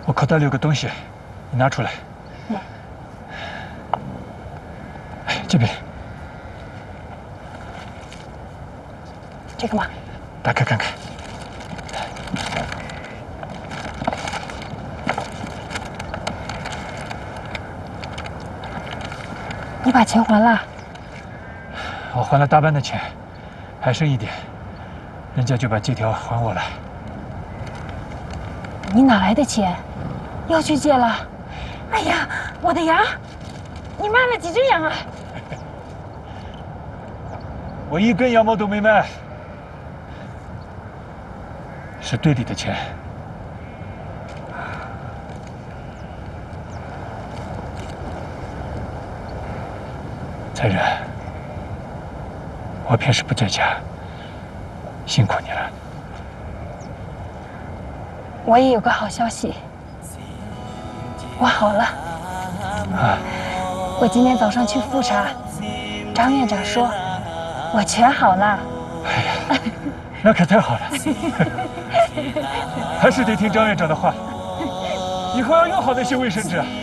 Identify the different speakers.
Speaker 1: 我口袋里有个东西，你拿出来。哎，这边。
Speaker 2: 这个吗？
Speaker 1: 打开看看。
Speaker 2: 你把钱还了？
Speaker 1: 我还了大半的钱，还剩一点，人家就把借条还我了。
Speaker 2: 你哪来的钱？又去借了？哎呀，我的羊！你卖了几只羊啊？
Speaker 1: 我一根羊毛都没卖，是队里的钱。才人，我平时不在家，辛苦你了。
Speaker 2: 我也有个好消息，我好了。
Speaker 1: 啊！
Speaker 2: 我今天早上去复查，张院长说我全好了。
Speaker 1: 哎呀，那可太好了！还是得听张院长的话，以后要用好那些卫生纸。